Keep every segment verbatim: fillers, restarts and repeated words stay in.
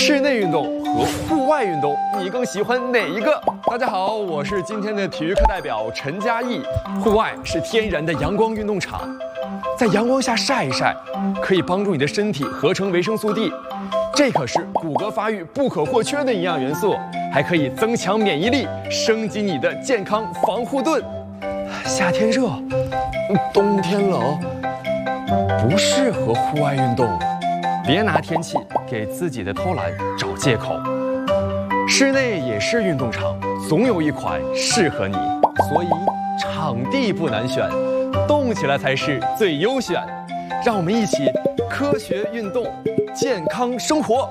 室内运动和户外运动，你更喜欢哪一个？大家好，我是今天的体育课代表陈嘉译。户外是天然的阳光运动场，在阳光下晒一晒，可以帮助你的身体合成维生素 D， 这可是骨骼发育不可或缺的营养元素，还可以增强免疫力，升级你的健康防护盾。夏天热，冬天冷，不适合户外运动。别拿天气给自己的偷懒找借口。室内也是运动场，总有一款适合你，所以场地不难选，动起来才是最优选。让我们一起科学运动，健康生活。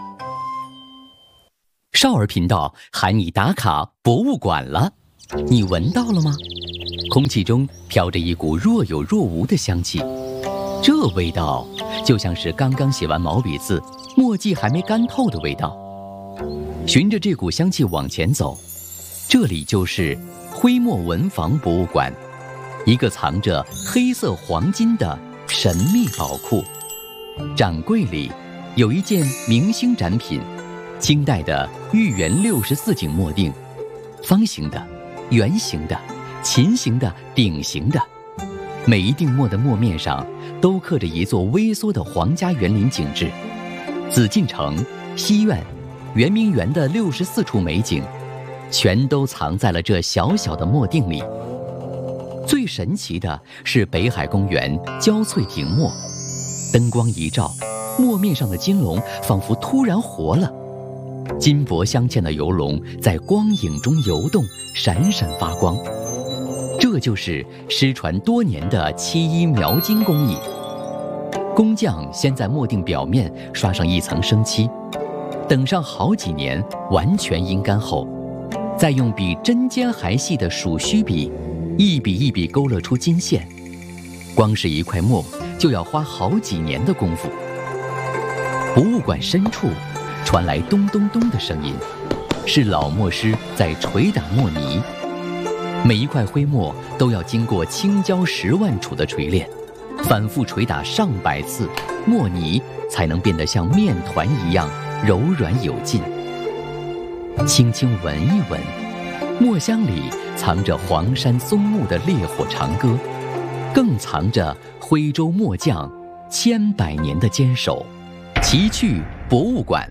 少儿频道喊你打卡博物馆了，你闻到了吗？空气中飘着一股若有若无的香气，这味道就像是刚刚写完毛笔字，墨迹还没干透的味道。循着这股香气往前走，这里就是徽墨文房博物馆，一个藏着黑色黄金的神秘宝库。展柜里有一件明星展品，清代的御园六十四景墨锭，方形的、圆形的、琴形的、鼎形的，每一锭墨的墨面上都刻着一座微缩的皇家园林景致。紫禁城、西苑、圆明园的六十四处美景，全都藏在了这小小的墨锭里。最神奇的是北海公园焦翠亭墨，灯光一照，墨面上的金龙仿佛突然活了，金箔镶嵌的游龙在光影中游动，闪闪发光。这就是失传多年的漆衣描金工艺。工匠先在墨锭表面刷上一层生漆，等上好几年完全阴干后，再用比针尖还细的鼠须笔一笔一笔勾勒出金线。光是一块墨就要花好几年的功夫。博物馆深处传来咚咚咚的声音，是老墨师在捶打墨泥。每一块徽墨都要经过青椒十万处的锤炼，反复捶打上百次，墨泥才能变得像面团一样柔软有劲。轻轻闻一闻，墨香里藏着黄山松木的烈火长歌，更藏着徽州墨匠千百年的坚守。奇趣博物馆。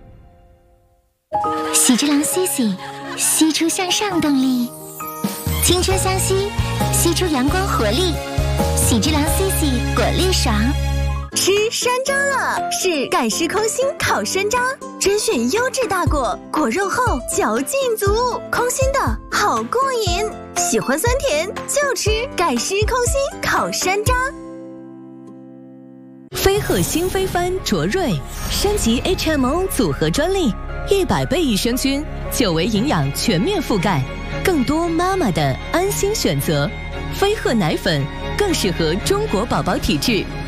喜之郎 C C， 吸出向上动力，青春相吸，吸出阳光活力。喜之郎 C C 果粒爽。 吃山楂了，是盖施空心烤山楂，甄选优质大果，果肉厚，嚼劲足，空心的好过瘾。喜欢酸甜就吃盖施空心烤山楂。飞鹤新飞帆卓瑞升级 H M O 组合专利，一百倍益生菌，九维营养全面覆盖，更多妈妈的安心选择。飞鹤奶粉更适合中国宝宝体质。